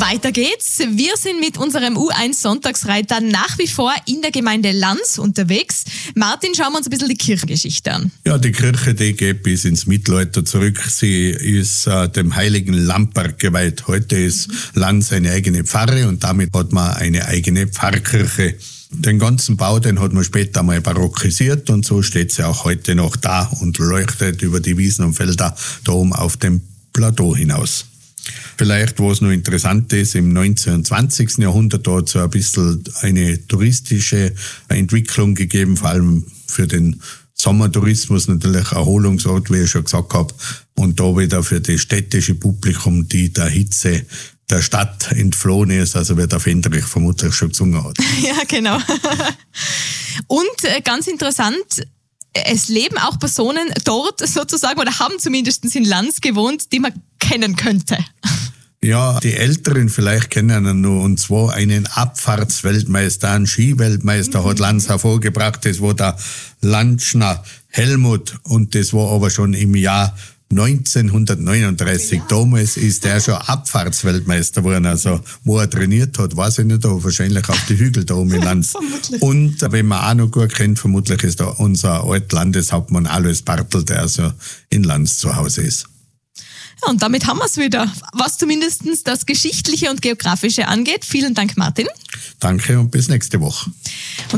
Weiter geht's. Wir sind mit unserem U1-Sonntagsreiter nach wie vor in der Gemeinde Lanz unterwegs. Martin, schauen wir uns ein bisschen die Kirchengeschichte an. Ja, die Kirche, die geht bis ins Mittelalter zurück. Sie ist dem heiligen Lamperg geweiht. Heute ist Lanz eine eigene Pfarre und damit hat man eine eigene Pfarrkirche. Den ganzen Bau, den hat man später mal barockisiert und so steht sie auch heute noch da und leuchtet über die Wiesen und Felder da oben auf dem Plateau hinaus. Vielleicht, was noch interessant ist, im 19. und 20. Jahrhundert hat es so ein bisschen eine touristische Entwicklung gegeben, vor allem für den Sommertourismus, natürlich Erholungsort, wie ich schon gesagt habe, und da wieder für das städtische Publikum, die der Hitze der Stadt entflohen ist, also wie der Fendrich vermutlich schon gesungen hat. Ja, genau. Und ganz interessant, es leben auch Personen dort sozusagen oder haben zumindest in Lanz gewohnt, die man kennen könnte. Ja, die Älteren vielleicht kennen ihn nur, und zwar einen Abfahrtsweltmeister, einen Skiweltmeister hat Lanz hervorgebracht. Das war der Lantschner Helmut und das war aber schon im Jahr 1939. Ja. Damals ist er schon Abfahrtsweltmeister geworden. Also, wo er trainiert hat, weiß ich nicht, aber wahrscheinlich auf die Hügel da oben in Lanz. Und, wenn man auch noch gut kennt, vermutlich ist da unser Altlandeshauptmann Alois Bartel, der also in Lanz zu Hause ist. Ja, und damit haben wir es wieder, was zumindest das Geschichtliche und Geografische angeht. Vielen Dank, Martin. Danke und bis nächste Woche.